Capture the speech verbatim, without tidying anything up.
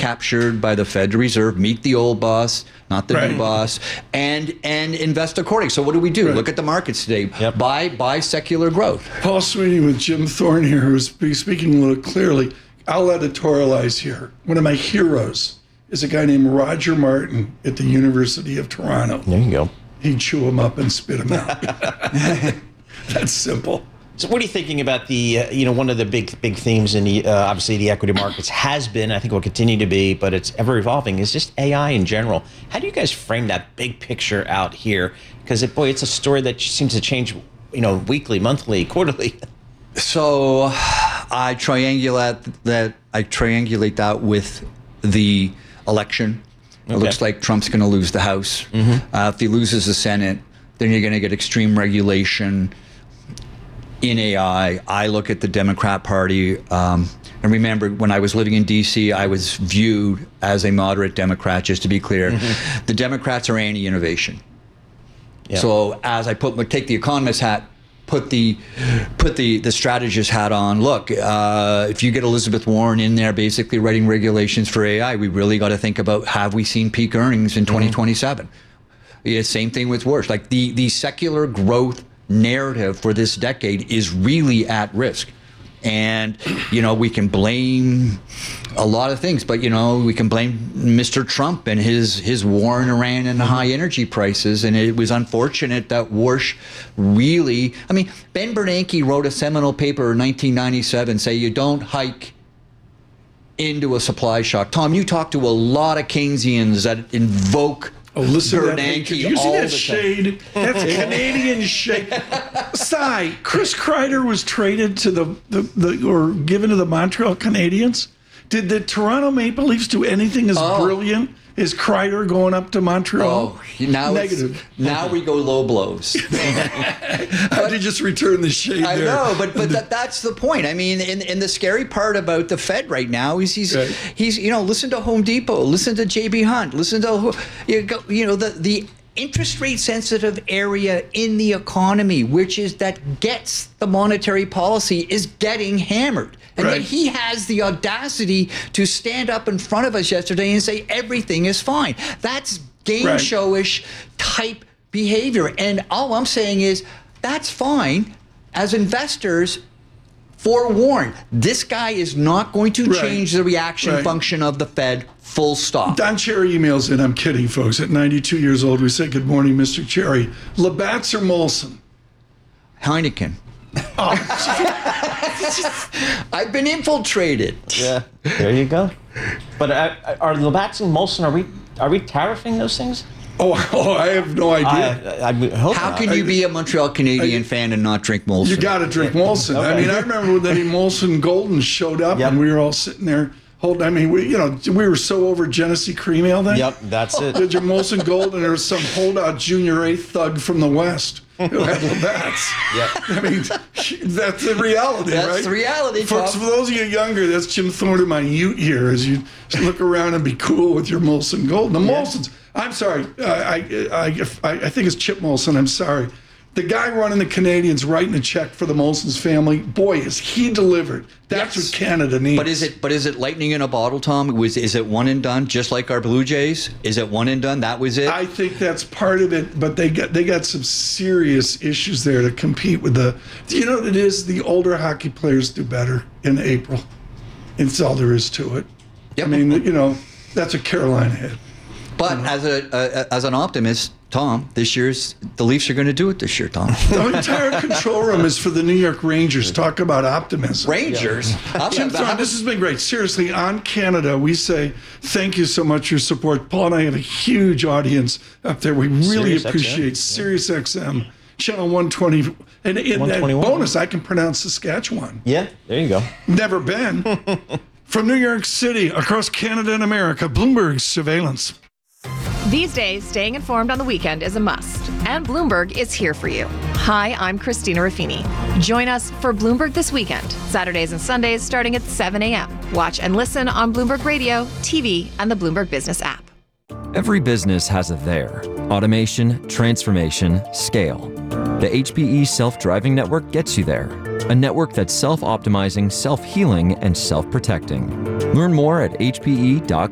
captured by the Federal Reserve, meet the old boss, not the Right. new boss, and and invest accordingly. So what do we do? Right. Look at the markets today. Yep. Buy buy secular growth. Paul Sweeney with Jim Thorne here, who's be- speaking a little clearly. I'll editorialize here. One of my heroes is a guy named Roger Martin at the University of Toronto. There you go. He'd chew him up and spit him out. That's simple. So what are you thinking about the, uh, you know, one of the big big themes in the, uh, obviously the equity markets has been, I think will continue to be, but it's ever evolving, is just A I in general. How do you guys frame that big picture out here? Because, it, boy, it's a story that seems to change, you know, weekly, monthly, quarterly. So I triangulate that. I triangulate that with the election. It Okay. looks like Trump's going to lose the House. Mm-hmm. Uh, if he loses the Senate, then you're going to get extreme regulation in A I. I look at the Democrat Party, um, and remember, when I was living in D C, I was viewed as a moderate Democrat, just to be clear. Mm-hmm. The Democrats are anti-innovation. Yeah. So as I put take the economist hat, put the put the the strategist hat on. Look, uh, if you get Elizabeth Warren in there, basically writing regulations for A I, we really got to think about, have we seen peak earnings in twenty twenty-seven? Yeah, same thing with worse. Like the the secular growth narrative for this decade is really at risk. And, you know, we can blame a lot of things, but, you know, we can blame Mister Trump and his, his war in Iran and the high energy prices. And it was unfortunate that Warsh really, I mean, Ben Bernanke wrote a seminal paper in nineteen ninety-seven, say you don't hike into a supply shock. Tom, you talk to a lot of Keynesians that invoke Oh, listen to that. Bernanke Did you see all that the time. shade? That's Canadian shade. Sigh. Chris Kreider was traded to the, the, the, or given to the Montreal Canadiens. Did the Toronto Maple Leafs do anything as Oh. brilliant as Kreider going up to Montreal? Oh, now it's- Negative. now we go low blows. How'd you just return the shade I there? know, but but that, that's the point. I mean, and, and the scary part about the Fed right now is he's Right. he's you know, listen to Home Depot, listen to J B Hunt, listen to who- you go, you know the the interest rate sensitive area in the economy, which is that gets the monetary policy, is getting hammered. And Right. then he has the audacity to stand up in front of us yesterday and say everything is fine. That's game Right. showish type behavior. And all I'm saying is that's fine. As investors, forewarned, this guy is not going to Right. change the reaction Right. function of the Fed, full stop. Don Cherry emails in. I'm kidding, folks. At ninety-two years old, we say, good morning, Mister Cherry. Labatt's or Molson? Heineken. I've been infiltrated. Yeah, there you go. But uh, are Labatt's and Molson, are we are we tariffing those things? Oh, oh I have no idea. I, I, I hope How not. can you be a Montreal Canadian fan and not drink Molson? You got to drink Molson. I Okay. mean, I remember when the Molson Golden showed up, Yep. and we were all sitting there holding. I mean, we, you know, we were so over Genesee Cream Ale then. Yep, that's it. Did your Molson Gold, and there was some holdout junior A thug from the West who had Labatt's. Yep. I mean, that's the reality, That's right? the reality, Folks, Tom. for those of you younger, that's Jim Thorne in my ute here, as you look around and be cool with your Molson Gold. The Molsons, I'm sorry, uh, I, I, I, I think it's Chip Molson, I'm sorry. The guy running the Canadians writing a check for the Molson's family, boy, is he delivered. That's Yes. what Canada needs. But is it but is it lightning in a bottle, Tom? Was is it one and done, just like our Blue Jays? Is it one and done? That was it? I think that's part of it, but they got they got some serious issues there to compete with the. Do you know what it is? The older hockey players do better in April. It's all there is to it. Yep. I mean, you know, that's what Carolina had. But as a, a as an optimist, Tom, this year's the Leafs are going to do it this year, Tom. The entire control room is for the New York Rangers. Talk about optimism. Rangers. I'm Jim not- Thorne, this has been great. Seriously, on Canada, we say thank you so much for your support. Paul and I have a huge audience up there. We really Sirius X M, appreciate yeah. Sirius X M, channel one twenty. And in that one twenty-one. bonus, I can pronounce Saskatchewan. Yeah, there you go. Never been. From New York City, across Canada and America, Bloomberg Surveillance. These days, staying informed on the weekend is a must, and Bloomberg is here for you. Hi, I'm Christina Raffini. Join us for Bloomberg This Weekend, Saturdays and Sundays starting at seven a.m. Watch and listen on Bloomberg Radio, T V, and the Bloomberg Business app. Every business has a there. Automation, transformation, scale. The H P E Self-Driving Network gets you there. A network that's self-optimizing, self-healing, and self-protecting. Learn more at h p e dot com.